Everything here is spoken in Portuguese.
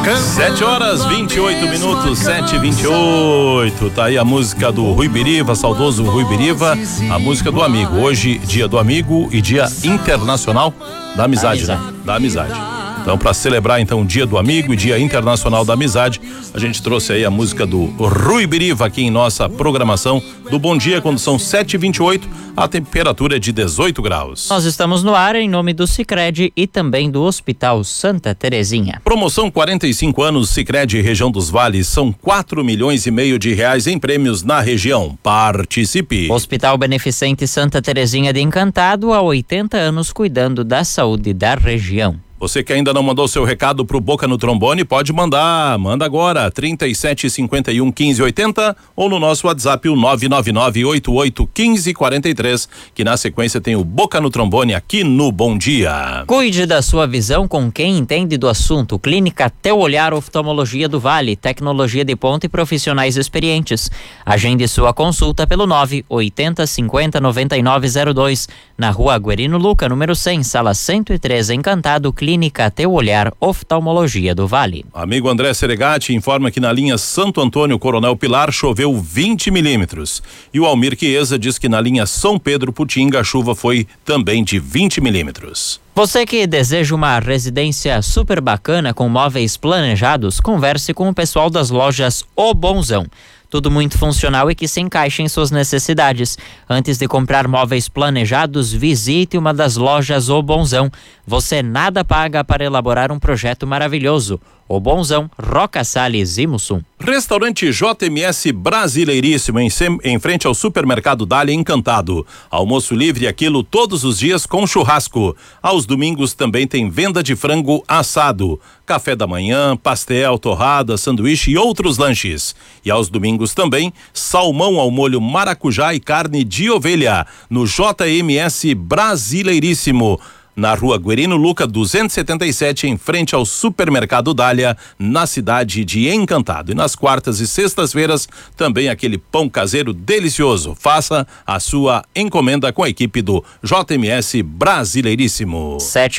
7h28, 7h28. Tá aí a música do Rui Biriva, saudoso Rui Biriva, a música do amigo. Hoje, dia do amigo e dia internacional da amizade, né? Da amizade. Então, para celebrar então o Dia do Amigo e Dia Internacional da Amizade, a gente trouxe aí a música do Rui Biriva aqui em nossa programação do Bom Dia, quando são 7h28, a temperatura é de 18 graus. Nós estamos no ar em nome do Sicredi e também do Hospital Santa Terezinha. Promoção 45 anos Sicredi Região dos Vales, são 4,5 milhões de reais em prêmios na região. Participe. Hospital Beneficente Santa Terezinha de Encantado, há 80 anos cuidando da saúde da região. Você que ainda não mandou seu recado pro Boca no Trombone, pode mandar. Manda agora, 3751-1580 ou no nosso WhatsApp, o 999-88-1543, que na sequência tem o Boca no Trombone aqui no Bom Dia. Cuide da sua visão com quem entende do assunto. Clínica Teu Olhar Oftalmologia do Vale, tecnologia de ponta e profissionais experientes. Agende sua consulta pelo 980509902, na Rua Guerino Luca, número 100, sala 103, Encantado, Clínica Teu Olhar Oftalmologia do Vale. Amigo André Seregati informa que na linha Santo Antônio Coronel Pilar choveu 20 milímetros. E o Almir Chiesa diz que na linha São Pedro Putinga a chuva foi também de 20 milímetros. Você que deseja uma residência super bacana com móveis planejados, converse com o pessoal das lojas O Bonzão. Tudo muito funcional e que se encaixa em suas necessidades. Antes de comprar móveis planejados, visite uma das lojas O Bonzão. Você nada paga para elaborar um projeto maravilhoso. O Bonzão, Roca Salles e Mussum. Restaurante JMS Brasileiríssimo, em frente ao Supermercado Dália Encantado. Almoço livre a quilo todos os dias com churrasco. Aos domingos também tem venda de frango assado, café da manhã, pastel, torrada, sanduíche e outros lanches. E aos domingos também, salmão ao molho maracujá e carne de ovelha, no JMS Brasileiríssimo, na Rua Guerino Luca 277, em frente ao Supermercado Dália, na cidade de Encantado. E nas quartas e sextas-feiras, também aquele pão caseiro delicioso. Faça a sua encomenda com a equipe do JMS Brasileiríssimo.